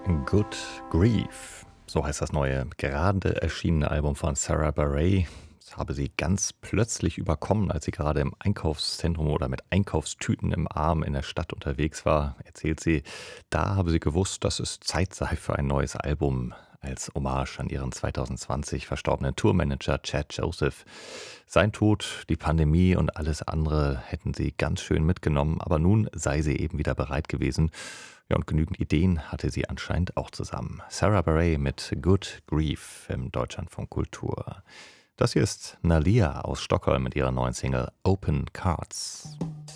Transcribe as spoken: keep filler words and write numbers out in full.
Good Grief, so heißt das neue, gerade erschienene Album von Sarah Bareilles. Das habe sie ganz plötzlich überkommen, als sie gerade im Einkaufszentrum oder mit Einkaufstüten im Arm in der Stadt unterwegs war, erzählt sie. Da habe sie gewusst, dass es Zeit sei für ein neues Album als Hommage an ihren zwanzig zwanzig verstorbenen Tourmanager Chad Joseph. Sein Tod, die Pandemie und alles andere hätten sie ganz schön mitgenommen, aber nun sei sie eben wieder bereit gewesen. Ja, und genügend Ideen hatte sie anscheinend auch zusammen. Sarah Bareilles mit Good Grief im Deutschlandfunk Kultur. Das hier ist Nalia aus Stockholm mit ihrer neuen Single Open Cards.